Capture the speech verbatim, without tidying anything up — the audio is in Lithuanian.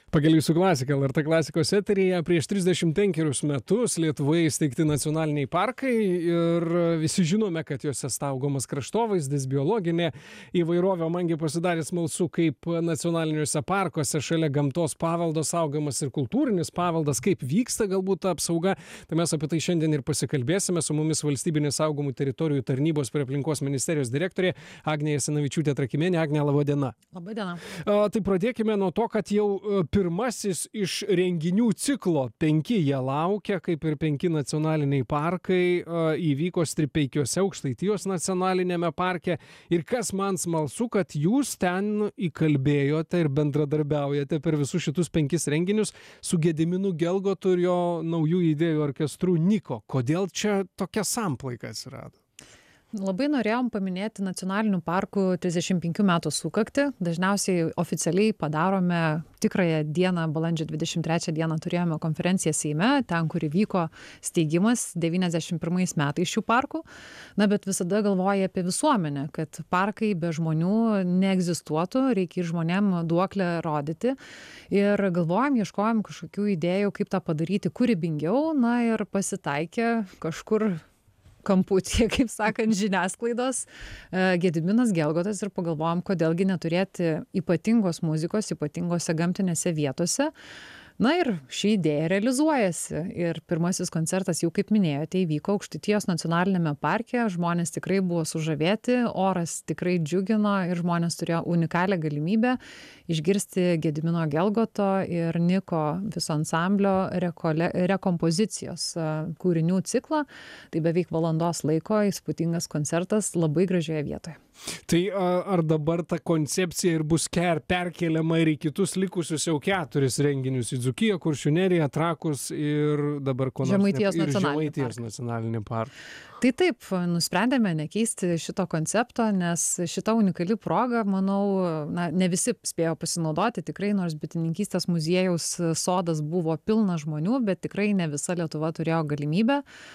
Pakeliui su klasika, L R T klasikos eteryje prieš trisdešimt penkerius metus Lietuvoje įsteigti nacionaliniai parkai ir visi žinome, kad juose saugomas kraštovaizdis, biologinė įvairovė. Mangi pasidarė smalsu, kaip nacionaliniuose parkuose šalia gamtos paveldo saugomas ir kultūrinis paveldas, kaip vyksta galbūt ta apsauga. Tai mes apie tai šiandien ir pasikalbėsime. Su mumis valstybinės saugomų teritorijų tarnybos prie aplinkos ministerijos direktorė Agnė Jasinavičiūtė Trakimienė. Agnė, laba diena. Labai diena. A, tai pradėkime nuo to, kad jau pirmasis iš renginių ciklo penki jie laukia, kaip ir penki nacionaliniai parkai, įvyko Stripeikiuose, Aukštaitijos nacionalinėme parke. Ir kas man smalsu, kad jūs ten įkalbėjote ir bendradarbiaujate per visus šitus penkis renginius su Gediminu Gelgotu ir jo naujų idėjų orkestru Niko. Kodėl čia tokia samplaika atsirado? Labai norėjom paminėti nacionalinių parkų trisdešimt penkių metų sukaktį. Dažniausiai oficialiai padarome tikrąją dieną, balandžio dvidešimt trečią dieną turėjome konferenciją Seime, ten, kur įvyko steigimas devyniasdešimt pirmais metais šių parkų. Na, bet visada galvoja apie visuomenę, kad parkai be žmonių neegzistuotų, reikia ir žmonėm duoklę rodyti. Ir galvojom, ieškojom kažkokių idėjų, kaip tą padaryti kūrybingiau, na ir pasitaikė kažkur kamputyje, kaip sakant, žiniasklaidos Gediminas Gelgotas ir pagalvojom, kodėlgi neturėti ypatingos muzikos, ypatingose gamtinėse vietose. Na ir ši idėja realizuojasi. Ir pirmasis koncertas, jau kaip minėjote, įvyko Aukštaitijos nacionalinėme parke. Žmonės tikrai buvo sužavėti, oras tikrai džiugino ir žmonės turėjo unikalią galimybę išgirsti Gedimino Gelgoto ir Niko viso ansamblio rekole, rekompozicijos kūrinių ciklą. Tai beveik valandos laiko įspūdingas koncertas labai gražioje vietoje. Tai ar dabar ta koncepcija ir bus ker perkeliama ir į kitus likusius jau keturis renginius į Dzūkiją, Kuršių neriją, Trakus ir dabar ko nors Žemaitijos ir nacionalinį Žemaitijos parką. nacionalinį parką. Tai taip, nusprendėme nekeisti šito koncepto, nes šita unikali proga, manau, na, ne visi spėjo pasinaudoti, tikrai, nors bitininkystės muziejaus sodas buvo pilnas žmonių, bet tikrai ne visa Lietuva turėjo galimybę